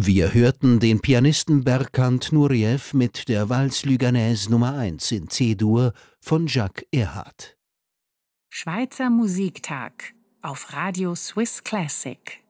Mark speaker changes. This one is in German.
Speaker 1: Wir hörten den Pianisten Berkant Nureyev mit der Valse Luganaise Nummer 1 in C-Dur von Jacques Erhardt.
Speaker 2: Schweizer Musiktag auf Radio Swiss Classic.